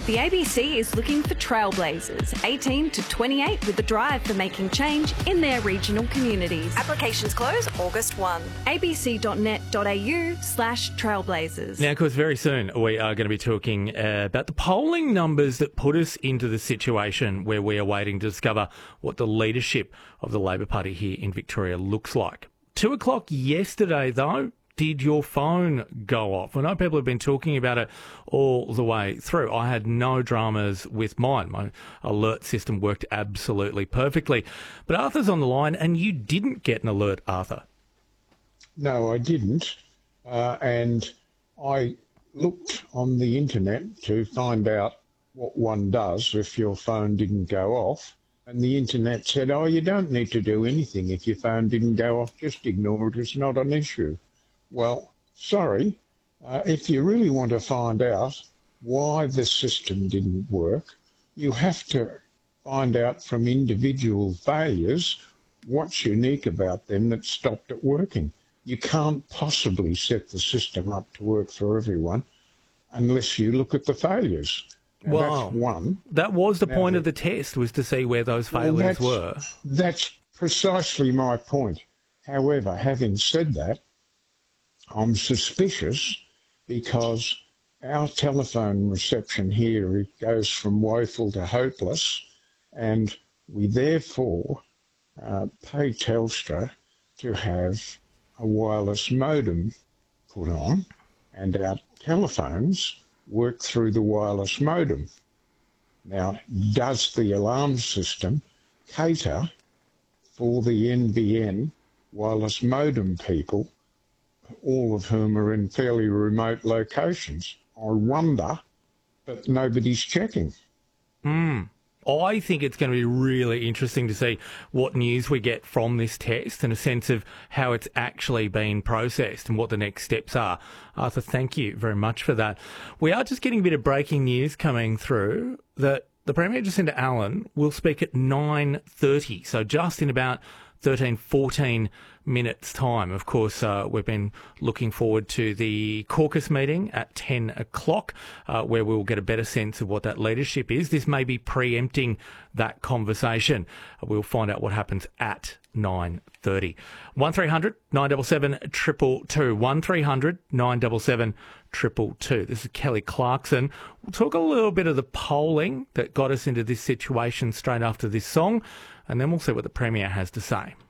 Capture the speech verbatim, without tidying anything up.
The A B C is looking for trailblazers, eighteen to twenty-eight, with a drive for making change in their regional communities. Applications close August first. abc.net.au slash trailblazers. Now, of course, very soon we are going to be talking uh, about the polling numbers that put us into the situation where we are waiting to discover what the leadership of the Labor Party here in Victoria looks like. Two o'clock yesterday, though, did your phone go off? I know people have been talking about it all the way through. I had no dramas with mine. My alert system worked absolutely perfectly. But Arthur's on the line, and you didn't get an alert, Arthur. No, I didn't. Uh, and I looked on the internet to find out what one does if your phone didn't go off. And the internet said, oh, you don't need to do anything if your phone didn't go off. Just ignore it. It's not an issue. Well, sorry, uh, if you really want to find out why the system didn't work, you have to find out from individual failures what's unique about them that stopped it working. You can't possibly set the system up to work for everyone unless you look at the failures. Now, well, that's one. That was the now, point of the test, was to see where those failures well, that's, were. That's precisely my point. However, having said that, I'm suspicious because our telephone reception here, it goes from woeful to hopeless, and we therefore uh, pay Telstra to have a wireless modem put on, and our telephones work through the wireless modem. Now, does the alarm system cater for the N B N wireless modem people, all of whom are in fairly remote locations? I wonder, but nobody's checking. Hmm. I think it's going to be really interesting to see what news we get from this test and a sense of how it's actually been processed and what the next steps are. Arthur, thank you very much for that. We are just getting a bit of breaking news coming through that the Premier Jacinda Allen will speak at nine thirty, so just in about thirteen, fourteen minutes' time. Of course, uh, we've been looking forward to the caucus meeting at ten o'clock, uh, where we'll get a better sense of what that leadership is. This may be preempting that conversation. Uh, we'll find out what happens at nine thirty. one three hundred nine seven seven two two two. one three hundred nine seven seven two two two. This is Kelly Clarkson. We'll talk a little bit of the polling that got us into this situation straight after this song, and then we'll see what the Premier has to say.